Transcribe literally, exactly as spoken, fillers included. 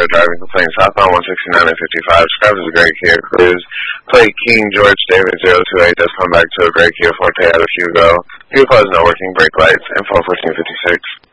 Florida driving complaints. Southbound one sixty-nine and fifty-five. Described as a gray Kia Cruise. Plate King George David zero two eight. Does come back to a gray Kia Forte out of Hugo. Vehicle has no working brake lights. Info fourteen fifty-six.